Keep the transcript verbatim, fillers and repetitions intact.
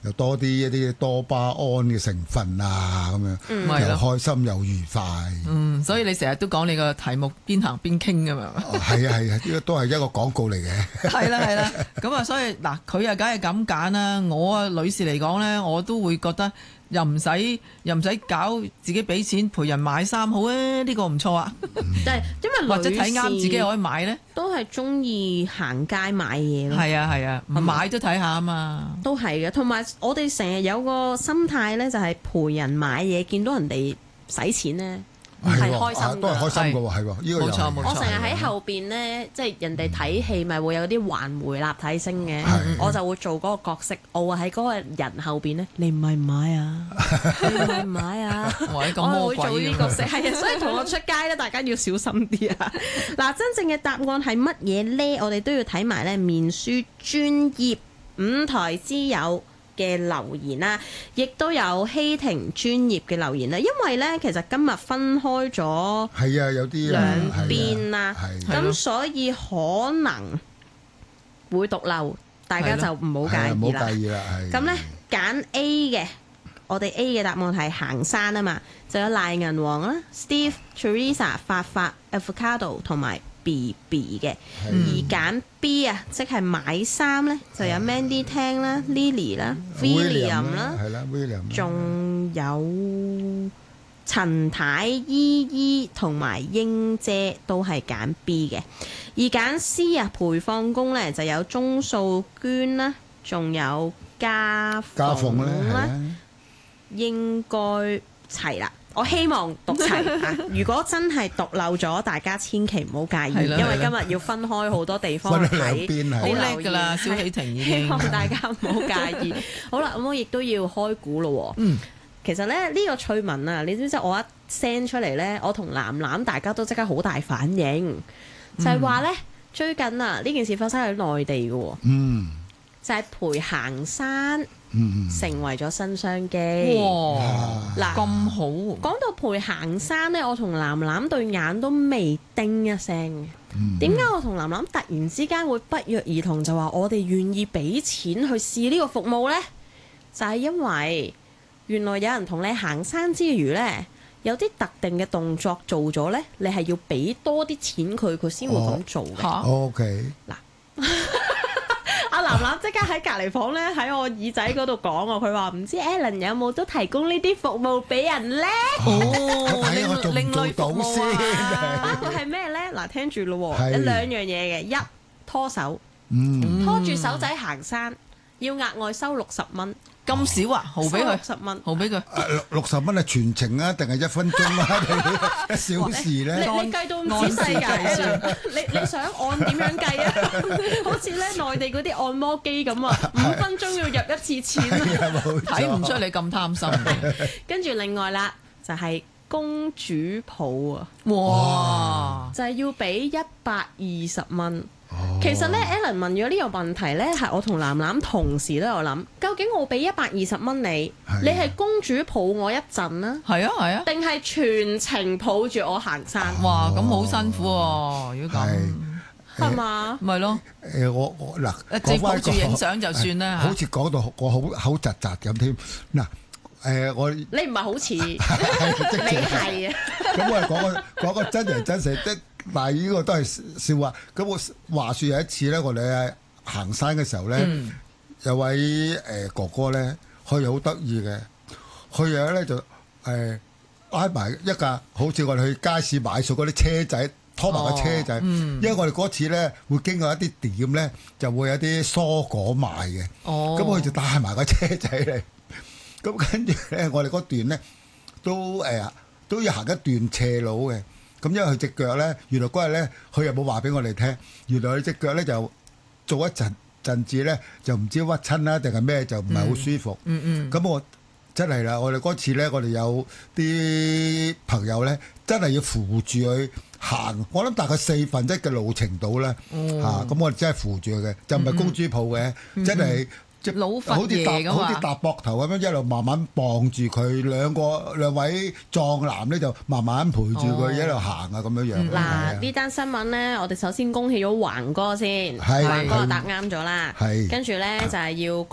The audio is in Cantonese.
又多啲一啲多巴胺嘅成分啊，咁樣、 嗯、 又開心又愉快。 嗯，所以你成日都講你個題目邊行邊傾㗎嘛。 係啊係啊，呢個都係一個廣告嚟嘅。 係啦係啦，咁啊，所以嗱，佢啊梗係咁揀啦。我啊女士嚟講咧，我都會覺得又唔使又唔使搞自己俾錢陪人買衫好啊，呢、呢個唔錯啊。 但係因為或者睇啱自己可以買咧， 都係中意行街買嘢咯。 係啊係啊，唔買都睇下啊嘛。 都係嘅，同埋我哋成日有個心態咧，就係陪人買嘢，見到人哋使錢咧。係開心、啊、 都係開心嘅喎，係喎，呢個冇錯冇錯。 我成日喺後邊咧，即係人哋睇戲咪會有啲環迴立體聲嘅，我就會做嗰個角色，我會喺嗰個人後邊咧，你唔係唔買啊？你唔係唔買啊？我會做呢個角色，係啊，所以同我出街咧，大家要小心啲啊！嗱，真正嘅答案係乜嘢咧？我哋都要睇埋咧面書專頁五台之友嘅留言啦，亦都有希婷專業嘅留言啦。因為咧，其實今日分開咗係啊，有啲兩邊啦，咁所以可能會讀漏，大家就唔好介意啦。 唔好介意啦，係。 咁咧揀 A 嘅，我哋 A 嘅答案係行山啊嘛，就有賴銀王啦、Steve、Teresa、發發、Avocado 同埋B B 嘅，而揀 B 啊，即係買衫咧，就有 Mandy 聽啦、Lily 啦、William 啦， 係啦，William， 仲有陳太姨姨同埋英姐都係揀 B 嘅，而揀 C 啊，陪放工咧就有鐘素娟啦，仲有家家鳳啦，應該齊啦。我希望讀齊啊！如果真係讀漏咗，大家千祈唔好介意，因為今日要分開好多地方去睇， 好叻㗎啦，蕭喜婷已經。 希望大家唔好介意。好啦，咁我亦都要開估咯。嗯，其實咧呢、呢個趣聞啊，你知唔知我一 send 出嚟咧，我同藍藍大家都即刻好大反應，就係話咧最近啊呢件事發生喺內地嘅喎。嗯，就係陪行山。嗯、成為咗新商機。 哇！嗱咁好， 講到陪行山呢，我同藍藍對眼都未叮一聲嘅。點解、嗯、我同藍藍突然之間會不約而同就話我哋願意俾錢去試呢個服務呢？就係、是、因為原來有人同你行山之餘呢，有啲特定嘅動作做咗呢，你係要俾多啲錢佢，佢先會咁做嘅。 哦、OK 嗱。阿藍藍即刻喺隔離房咧，喺我耳仔嗰度講喎，佢話唔知 Alan 有冇都提供呢啲服務俾人咧？ 哦，另另類服務啊！ 包括係咩咧？嗱，聽住咯喎，有兩樣嘢嘅，一拖手， 嗯、 拖住手仔行山，要額外收六十蚊。 咁少啊？豪俾佢六十蚊， 豪俾佢。 六六十蚊係全程啊，定係一分鐘啊？一小時咧？ 你你計到咁仔細㗎？你你想按點樣計啊？好似咧內地嗰啲按摩機咁啊，五分鐘要入一次錢， 睇唔出你咁貪心。 跟住另外啦，就係公主抱啊！ 哇！ 就係要俾一百二十蚊。其實咧 Alan 問咗呢個問題咧，係我同藍藍同時都有諗，究竟我俾一百二十蚊你，你係公主抱我一陣啦， 係啊係啊， 定係全程抱住我行山？ 哇，咁好辛苦喎！如果咁係嘛？ 咪咯？ 誒我我嗱， 直抱住影相就算啦。 好似講到我好口窒窒咁添。嗱誒我你唔係好似，你係啊。 咁我係講個講個真人真事的。但係呢個都係笑話。咁我話説有一次咧，我哋喺行山嘅時候咧，嗯、有位誒哥哥咧，佢又好得意嘅，佢又咧就誒拉埋一架好似我哋去街市買餸嗰啲車仔，拖埋個車仔。哦嗯、因為我哋嗰次咧會經過一啲點咧，就會有啲蔬果賣嘅。哦，咁佢就帶埋個車仔嚟。咁跟住咧，我哋嗰段咧都誒、呃、都要行一段斜路嘅。咁因為佢隻腳咧，原來嗰日咧，佢又冇話俾我哋聽。原來佢隻腳咧就做一陣陣子咧，就唔知屈親啦定係咩，就唔係好舒服。嗯嗯。咁、嗯、我真係啦，我哋嗰次咧，我哋有啲朋友咧，真係要扶住佢行。我諗大概四分一嘅路程度咧，嚇、哦。咁、啊、我哋真係扶住佢嘅，就唔係公主抱嘅，嗯嗯真係。即老佛爺咁好似搭膊頭咁樣一路慢慢傍住佢，兩個兩位壯男咧就慢慢陪住佢一路行啊咁樣樣。 嗱，呢單新聞咧，我哋首先恭喜咗橫哥先， 橫哥答啱咗啦。跟住咧就係要。